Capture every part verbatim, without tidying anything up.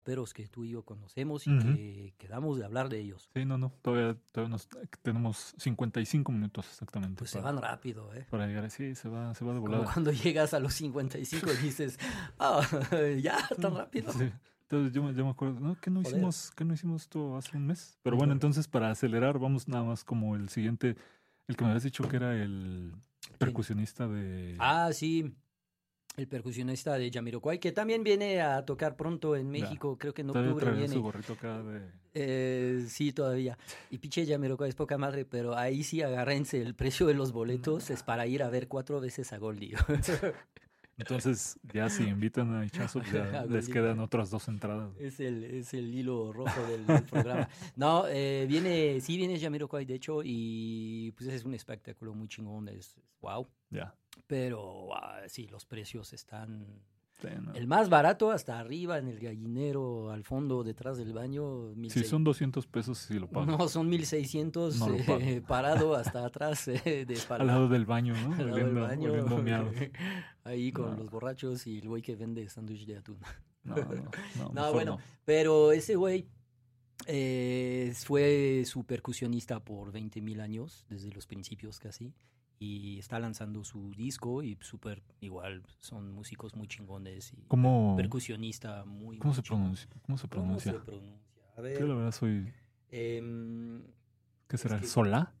raperos que tú y yo conocemos y Ujú. que quedamos de hablar de ellos. Sí, no, no. Todavía, todavía nos, tenemos cincuenta y cinco minutos exactamente Pues se para, van rápido, ¿eh? para llegar. Sí, se va, se va de Como volada. cuando llegas a los cincuenta y cinco y dices, ah, ya, Sí, tan rápido. sí. Entonces yo, me- yo me acuerdo, ¿no? ¿Qué no Joder. hicimos, qué no hicimos esto hace un mes? Pero bueno, Ujú. entonces para acelerar, vamos nada más como el siguiente, el que me habías dicho que era el ¿Quién? percusionista de... Ah, sí, el percusionista de Jamiroquai, que también viene a tocar pronto en Ya, México, creo que en todavía octubre traerá su viene. gorrito acá de... Eh, sí, todavía. Y pinche Jamiroquai es poca madre, pero ahí sí agárrense, el precio de los boletos es para ir a ver cuatro veces a Goldie. Entonces, ya si invitan a Hichazo, pues ya A les Goldie. quedan otras dos entradas. Es el, es el hilo rojo del, del programa. No, eh, viene, sí viene Jamiroquai, de hecho, y pues es un espectáculo muy chingón, es, es wow. Ya. Pero ah, sí, los precios están... Sí, no. El más barato hasta arriba en el gallinero, al fondo, detrás del baño, mil Si seis- son doscientos pesos, sí lo pago. No, son mil seiscientos No lo pago. eh, parado hasta atrás eh, de espalda. Al lado del baño, ¿no? Al lado del Oliendo, baño, oliendo miados. ahí con No, los borrachos y el güey que vende sándwich de atún. no, no, no, No, mejor bueno, no. pero ese güey eh, fue su percusionista por veinte mil años, desde los principios casi, y está lanzando su disco y súper igual, son músicos muy chingones y per- ¿Cómo, percusionista muy, cómo muy se chingón. pronuncia? ¿Cómo se ¿Cómo se pronuncia? pronuncia? A Yo ver, la verdad soy... em, ¿Qué es será? que, ¿Solá?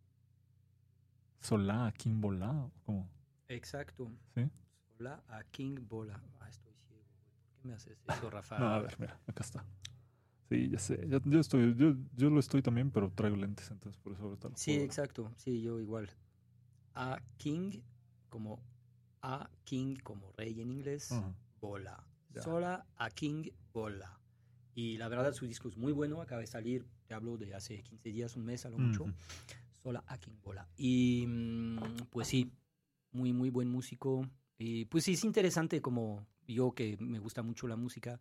¿Solá? ¿Kimbolá? ¿O ¿Cómo? exacto, ¿Sí? Sola a King Bola. Ah, estoy ciego, güey. ¿Por qué me haces eso, Rafa? No, a ver, mira, acá está. Sí, ya sé. Yo, yo estoy, yo, yo lo estoy también, pero traigo lentes, entonces por eso ahorita lo Sí, puedo ver. exacto, sí, yo igual. A King como A King como rey en inglés, Ajá, Bola. ya. Sola a King Bola. Y la verdad su disco es muy bueno, acaba de salir, te hablo de hace quince días, un mes a lo mucho. Ujú. Sola a King Bola. Y mm, pues sí, muy, muy buen músico. Y pues sí, es interesante como yo que me gusta mucho la música.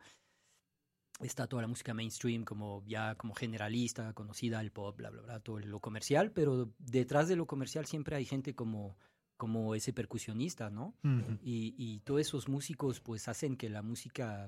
Está toda la música mainstream como ya como generalista, conocida, el pop, bla, bla, bla, todo lo comercial, pero detrás de lo comercial siempre hay gente como, como ese percusionista, ¿no? Ujú. Y, y todos esos músicos pues hacen que la música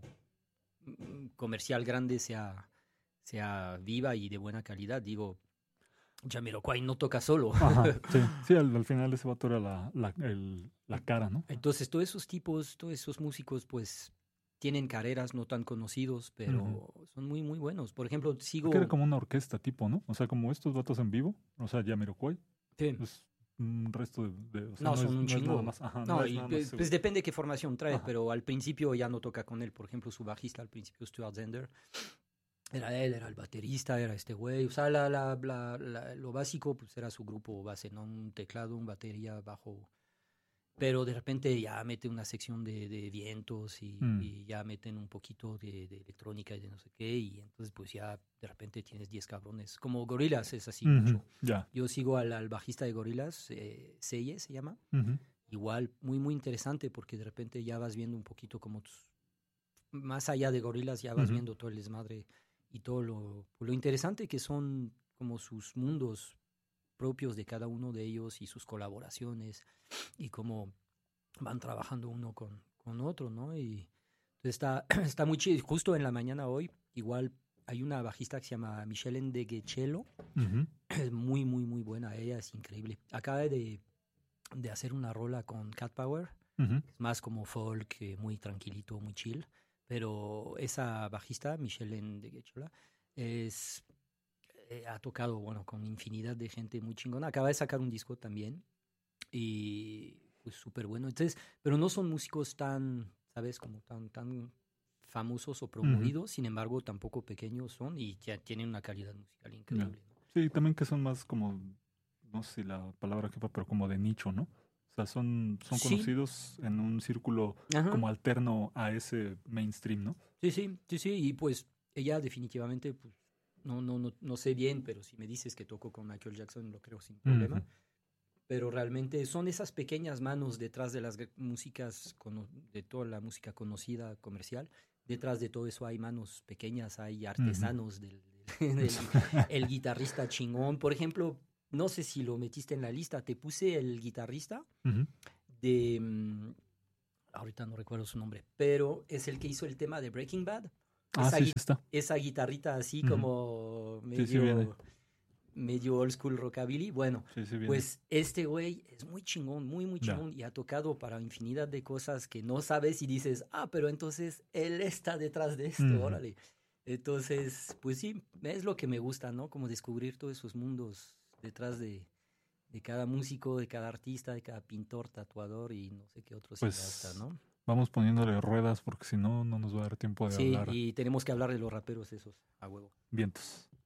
mm, comercial grande sea, sea viva y de buena calidad. Digo, Jamiroquai no toca solo. Ajá, sí, sí, al, al final ese vato era la, la, el- la cara, ¿no? Entonces todos esos tipos, todos esos músicos pues tienen carreras no tan conocidos, pero Ujú. son muy, muy buenos. Por ejemplo, Porque era sigo... como una orquesta tipo, ¿no? O sea, como estos vatos en vivo, o sea, Jamiroquai, Sí. es un resto de, de- o sea, No, no son es, un no es nada chingo. más, ajá, no No, es y nada más pe- ese pues güey. depende qué formación trae, Ajá, pero al principio ya no toca con él. Por ejemplo, su bajista al principio, Stuart Zender, era él, era el baterista, era este güey. O sea, la, la, la- la- lo básico pues era su grupo base, ¿no? Un teclado, un batería, bajo. Pero de repente ya mete una sección de, de vientos y, mm, y ya meten un poquito de, de electrónica y de no sé qué. Y entonces pues ya de repente tienes diez cabrones. Como Gorillaz es así ujú, mucho. ya, Yo sigo al, al bajista de Gorillaz, eh, Seye se llama. ujú, Igual, muy, muy interesante porque de repente ya vas viendo un poquito como tus- más allá de Gorilas, ya vas ujú, viendo todo el desmadre y todo lo, lo interesante que son como sus mundos propios de cada uno de ellos y sus colaboraciones y cómo van trabajando uno con, con otro, ¿no? Y está, está muy chido. Justo en la mañana hoy, igual hay una bajista que se llama Michelle Ndegecello, ujú, es muy, muy, muy buena, ella es increíble. Acaba de, de hacer una rola con Cat Power, ujú, es más como folk, eh, muy tranquilito, muy chill. Pero esa bajista, Michelle Ndegecello, es eh, ha tocado, bueno, con infinidad de gente muy chingona. Acaba de sacar un disco también y pues súper bueno. Entonces, pero no son músicos tan, ¿sabes? Como tan, tan famosos o ujú, promovidos, sin embargo, tampoco pequeños son y ya tienen una calidad musical ya. increíble, ¿no? Sí, también que son más como, no sé si la palabra que va, pero como de nicho, ¿no? O sea, son, son Sí, conocidos en un círculo ajá, como alterno a ese mainstream, ¿no? sí, sí, sí, sí, y pues ella definitivamente, pues, no, no, no, no sé bien, pero si me dices que tocó con Michael Jackson, lo creo sin Ujú, problema. Pero realmente son esas pequeñas manos detrás de las gr- músicas, cono- de toda la música conocida, comercial. Detrás de todo eso hay manos pequeñas, hay ujú. artesanos del, del- del- el guitarrista chingón. Por ejemplo, no sé si lo metiste en la lista, te puse el guitarrista Ujú. de, mm, ahorita no recuerdo su nombre, pero es el que hizo el tema de Breaking Bad. Ah, esa, sí, gui- sí está. esa guitarrita así Ujú. como Sí, sí viene. medio, medio old school rockabilly. Bueno, Sí, sí viene. pues este güey es muy chingón, muy, muy Ya. chingón y ha tocado para infinidad de cosas que no sabes y dices, ah, pero entonces él está detrás de esto, Ujú. órale. Entonces, pues sí, es lo que me gusta, ¿no? Como descubrir todos esos mundos detrás de, de cada músico, de cada artista, de cada pintor, tatuador y no sé qué otro cineasta, Pues ¿no? vamos poniéndole ruedas porque si no, no nos va a dar tiempo de Sí, hablar y tenemos que hablar de los raperos esos, a huevo. vientos.